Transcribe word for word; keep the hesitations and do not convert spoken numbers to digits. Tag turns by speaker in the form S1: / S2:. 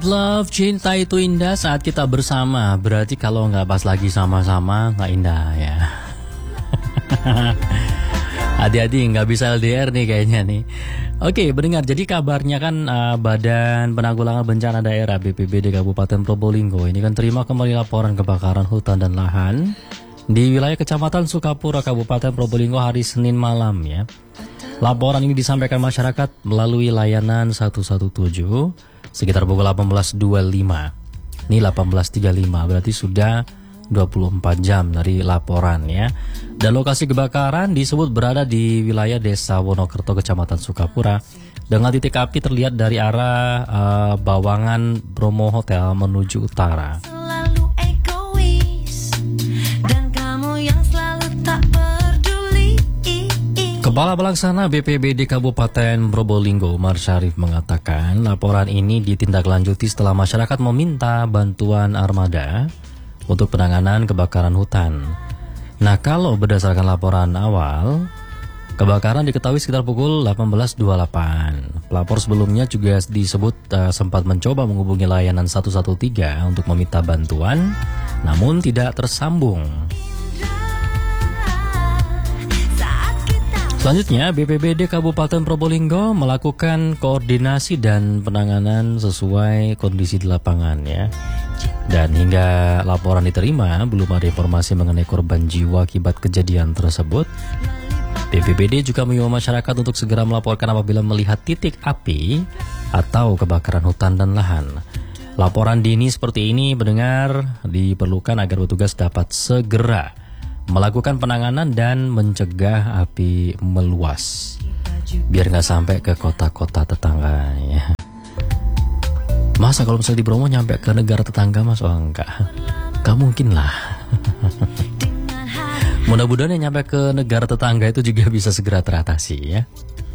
S1: love, cinta itu indah saat kita bersama. Berarti kalau nggak pas lagi sama-sama nggak indah ya. Hati-hati nggak bisa L D R nih kayaknya nih. Oke, mendengar. Jadi kabarnya kan uh, Badan Penanggulangan Bencana Daerah B P B D Kabupaten Probolinggo ini kan terima kembali laporan kebakaran hutan dan lahan di wilayah Kecamatan Sukapura Kabupaten Probolinggo hari Senin malam ya. Laporan ini disampaikan masyarakat melalui layanan satu satu tujuh sekitar pukul delapan belas dua puluh lima. Ini delapan belas tiga puluh lima, berarti sudah dua puluh empat jam dari laporan ya. Dan lokasi kebakaran disebut berada di wilayah Desa Wonokerto, Kecamatan Sukapura. Dengan titik api terlihat dari arah uh, Bawangan Bromo Hotel menuju utara. Kepala Pelaksana B P B D Kabupaten Probolinggo, Umar Syarif mengatakan laporan ini ditindaklanjuti setelah masyarakat meminta bantuan armada untuk penanganan kebakaran hutan. Nah, kalau berdasarkan laporan awal, kebakaran diketahui sekitar pukul delapan belas dua puluh delapan. Pelapor sebelumnya juga disebut uh, sempat mencoba menghubungi layanan satu satu tiga untuk meminta bantuan, namun tidak tersambung. Selanjutnya, B P B D Kabupaten Probolinggo melakukan koordinasi dan penanganan sesuai kondisi di lapangan ya. Dan hingga laporan diterima, belum ada informasi mengenai korban jiwa akibat kejadian tersebut. B P B D juga mengimbau masyarakat untuk segera melaporkan apabila melihat titik api atau kebakaran hutan dan lahan. Laporan dini seperti ini mendengar diperlukan agar petugas dapat segera melakukan penanganan dan mencegah api meluas biar nggak sampai ke kota-kota tetangga ya. Masa kalau misalnya di Bromo nyampe ke negara tetangga mas? Oh enggak, gak mungkin lah. Mudah-mudahan yang nyampe ke negara tetangga itu juga bisa segera teratasi ya.